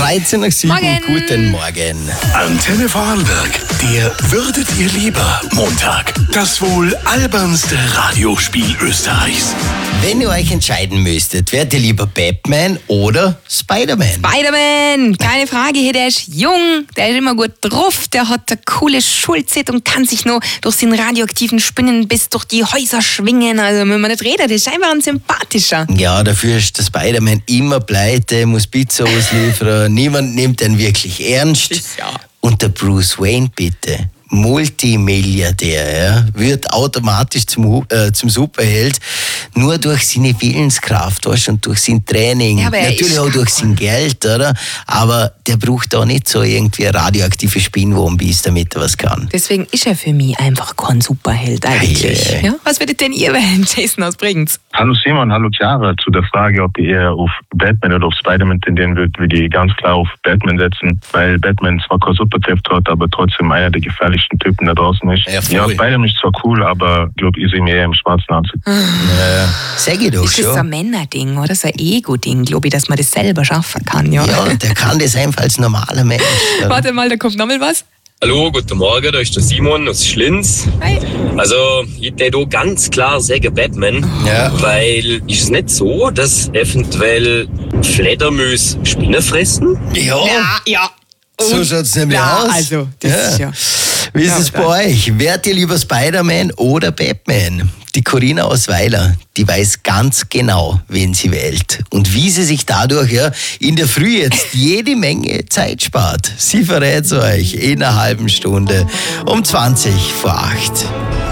13 nach 7. Morgen. Guten Morgen. Antenne Vorarlberg, der Würdet ihr lieber Montag. Das wohl albernste Radiospiel Österreichs. Wenn ihr euch entscheiden müsstet, wärt ihr lieber Batman oder Spider-Man? Spider-Man, keine Frage, hier, der ist jung, der ist immer gut drauf, der hat eine coole Schulzeit und kann sich noch durch seinen radioaktiven Spinnenbiss durch die Häuser schwingen. Also wenn man nicht redet, das ist einfach ein sympathischer. Ja, dafür ist der Spider-Man immer pleite, muss Pizza ausliefern, niemand nimmt ihn wirklich ernst. Ja. Und der Bruce Wayne, bitte, Multimilliardär, ja, wird automatisch zum Superheld, nur durch seine Willenskraft, weißt, und durch sein Training, Ja, aber er natürlich ist auch durch sein Geld, oder? Aber der braucht auch nicht so irgendwie radioaktive Spinnwumbis, damit er was kann. Deswegen ist er für mich einfach kein Superheld eigentlich. Ei. Ja? Was würdet denn ihr wählen, Jason aus Bregenz? Hallo Simon, hallo Chiara. Zu der Frage, ob ihr eher auf Batman oder auf Spider-Man tendieren würdet, würde ich ganz klar auf Batman setzen, weil Batman zwar kein Superkräfte hat, aber trotzdem einer der gefährlichsten Typen da draußen ist. Ja, voll. Ja, Spider-Man ist zwar cool, aber ich glaube, ich sehe mich eher im schwarzen Anzug. Sag ich doch Ist das so ein schon. Männerding oder so ein Ego-Ding, glaube ich, dass man das selber schaffen kann, ja? Ja, der kann das einfach als normaler Mensch. Oder? Warte mal, da kommt nochmal was. Hallo, guten Morgen, da ist der Simon aus Schlinz. Hey. Also, ich würde hier ganz klar sagen Batman, Ja. weil ist es nicht so, dass eventuell Fledermäuse Spinnen fressen? Ja, Ja. so schaut's nämlich Ja, aus. also, das ist ja... Wie ist Ja, es bei klar. euch? Wärt ihr lieber Spider-Man oder Batman? Die Corinna aus Weiler, die weiß ganz genau, wen sie wählt. Und wie sie sich dadurch in der Früh jetzt jede Menge Zeit spart. Sie verrät es euch in einer halben Stunde um 20 vor 8.